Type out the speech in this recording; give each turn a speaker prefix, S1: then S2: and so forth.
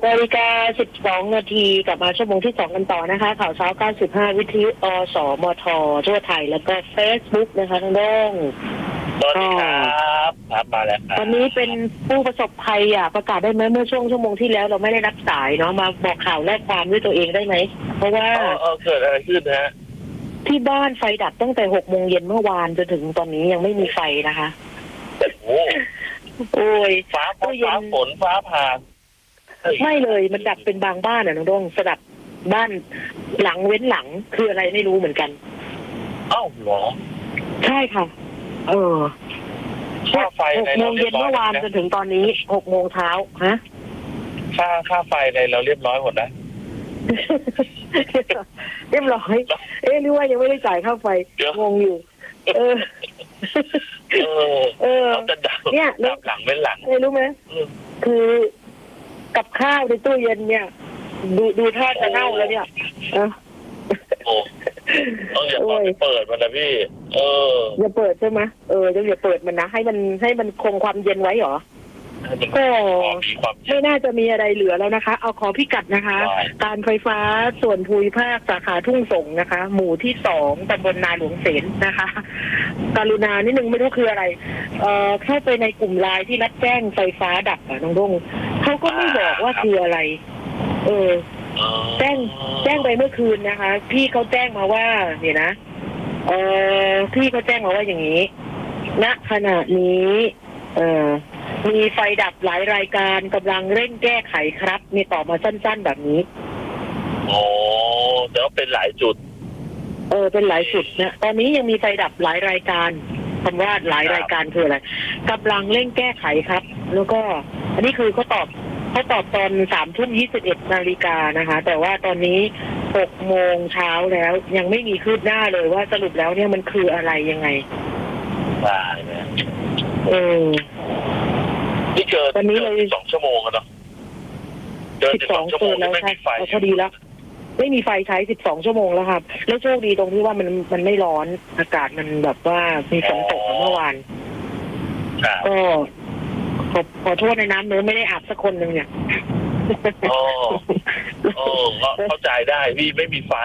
S1: 16:12 กลับมาชั่วโมงที่2กันต่อนะคะข่าวเช้า95วิทยุอสมททั่วไทยแล้วก็ Facebook นะคะทั้งด้ง
S2: สวัสดีครับมาแล้วครับ
S1: ตอนนี้เป็นผู้ประสบภัยประกาศได้ไหมเมื่อช่วงชั่วโมงที่แล้วเราไม่ได้รับสายเนาะมาบอกข่าวแลกความด้วยตัวเองได้ไหมเพราะว่า
S2: เกิดอะไรขึ้นฮะ
S1: ที่บ้านไฟดับตั้งแต่6 โมงเย็นเมื่อวานจนถึงตอนนี้ยังไม่มีไฟนะคะโอ้ย
S2: ฟ้าฝนฟ้าผ่า
S1: ไม่เลยมันดับเป็นบางบ้านน้องดงสดับบ้านหลังเว้นหลังคืออะไรไม่รู้เหมือนกัน
S2: เหรอ
S1: ใช่ค่ะ
S2: ค่าไฟ
S1: 6 โมงเย็นเมื่อวานจนถึงตอนนี้6 โมงเช้าฮะ
S2: ค่าไฟในเราเรียบร้อยหมดนะ
S1: เรียบร้อยหรือว่ายังไม่ได้จ่ายค่าไฟงงอยู่
S2: จะดับเนี่ยหลังเป็นหลัง
S1: รู้ไหมคือกับข้าวในตู้เย็นเนี่ยดูท่าจะเน่าแล้วเนี่ย
S2: อย่าเปิดมันนะพี่
S1: อย่าเปิดใช่ไหมอย่าเปิดมันนะให้มันคงความเย็นไว้หรอก็ไม่น่าจะมีอะไรเหลือแล้วนะคะเอาขอพิกัดนะคะการไฟฟ้าส่วนภูมิภาคสาขาทุ่งสงนะคะหมู่ที่2ตำบลนาหลวงเสนนะคะกรุณานิดนึงไม่รู้คืออะไรเข้าไปในกลุ่มไลน์ที่รับแจ้งไฟฟ้าดับน้องดงเขาก็ไม่บอกว่าคืออะไรแจ้งไปเมื่อคืนนะคะพี่เขาแจ้งมาว่าเนี่ยนะพี่เขาแจ้งมาว่าอย่างนี้ณขณะนี้มีไฟดับหลายรายการกำลังเร่งแก้ไขครับมีตอบมาสั้นๆแบบนี้
S2: แต่ว่าเป็นหลายจุด
S1: เป็นหลายจุดนะตอนนี้ยังมีไฟดับหลายรายการคำว่าหลายรายการคืออะไรกำลังเร่งแก้ไขครับแล้วก็อันนี้คือเขาตอบตอน3:21 นะคะแต่ว่าตอนนี้6 โมงเช้าแล้วยังไม่มีคืบหน้าเลยว่าสรุปแล้วเนี่ยมันคืออะไรยังไง
S2: ได้เนี่ยที่เจอ
S1: ตอนนี้เลย
S2: 2 ชั่วโมงแล้วเนาะเจอ12 ชั่วโมงแล้วไม่มีไฟ
S1: พอดีแล้วไม่มีไฟใช้12 ชั่วโมงแล้วครับแล้วโชคดีตรงที่ว่ามันไม่ร้อนอากาศมันแบบว่ามีฝนตกเมื่อวานก็ขอโทษในน้ำเนื้อไม่ได้อาบสักคนหนึ่งเนี่ย
S2: เข้าใจได้พี่ไม่มีไฟ